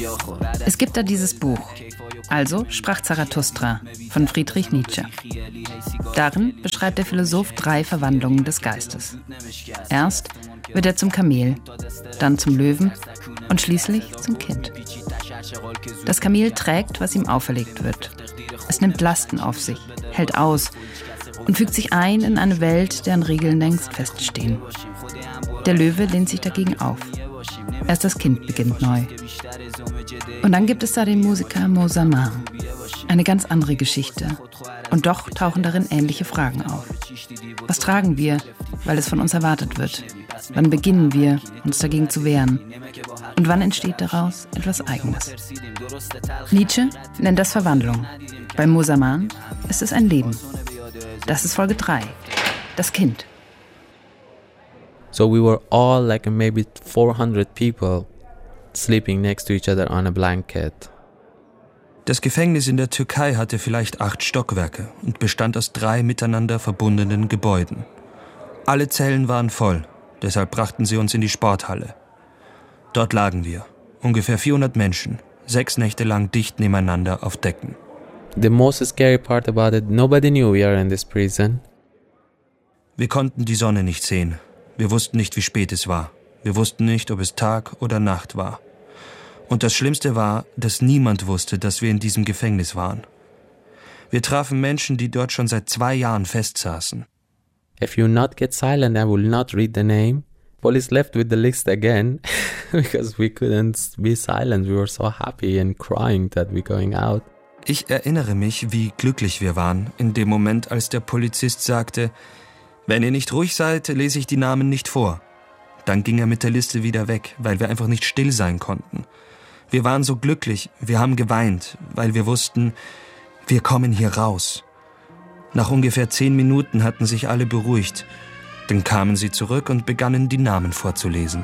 Es gibt da dieses Buch, also sprach Zarathustra von Friedrich Nietzsche. Darin beschreibt der Philosoph 3 Verwandlungen des Geistes. Erst wird er zum Kamel, dann zum Löwen und schließlich zum Kind. Das Kamel trägt, was ihm auferlegt wird. Es nimmt Lasten auf sich, hält aus und fügt sich ein in eine Welt, deren Regeln längst feststehen. Der Löwe lehnt sich dagegen auf. Erst das Kind beginnt neu. Und dann gibt es da den Musiker Mosamain. Eine ganz andere Geschichte. Und doch tauchen darin ähnliche Fragen auf. Was tragen wir, weil es von uns erwartet wird? Wann beginnen wir, uns dagegen zu wehren? Und wann entsteht daraus etwas Eigenes? Nietzsche nennt das Verwandlung. Bei Mosamain ist es ein Leben. Das ist Folge 3. Das Kind. So we were all like maybe 400 people sleeping next to each other on a blanket. Das Gefängnis in der Türkei hatte vielleicht 8 Stockwerke und bestand aus 3 miteinander verbundenen Gebäuden. Alle Zellen waren voll, deshalb brachten sie uns in die Sporthalle. Dort lagen wir, ungefähr 400 Menschen, 6 Nächte lang dicht nebeneinander auf Decken. The most scary part about it, nobody knew we are in this prison. Wir konnten die Sonne nicht sehen. Wir wussten nicht, wie spät es war. Wir wussten nicht, ob es Tag oder Nacht war. Und das Schlimmste war, dass niemand wusste, dass wir in diesem Gefängnis waren. Wir trafen Menschen, die dort schon seit 2 Jahren festsaßen. If you not get silent, I will not read the name. Police left with the list again because we couldn't be silent. We were so happy and crying that we're going out. Ich erinnere mich, wie glücklich wir waren, in dem Moment, als der Polizist sagte, wenn ihr nicht ruhig seid, lese ich die Namen nicht vor. Dann ging er mit der Liste wieder weg, weil wir einfach nicht still sein konnten. Wir waren so glücklich, wir haben geweint, weil wir wussten, wir kommen hier raus. Nach ungefähr 10 Minuten hatten sich alle beruhigt. Dann kamen sie zurück und begannen, die Namen vorzulesen.